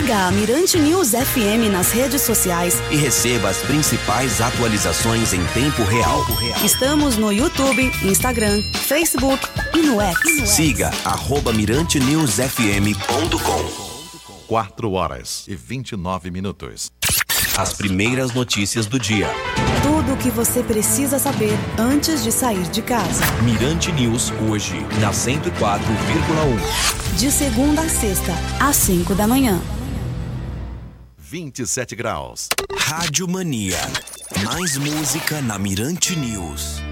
Siga a Mirante News FM nas redes sociais e receba as principais atualizações em tempo real. Estamos no YouTube, Instagram, Facebook e no X. Siga @mirantenewsfm.com. 4h29. As primeiras notícias do dia. Tudo o que você precisa saber antes de sair de casa. Mirante News hoje, na 104,1. De segunda a sexta, às 5 da manhã. 27 graus. Rádio Mania. Mais música na Mirante News.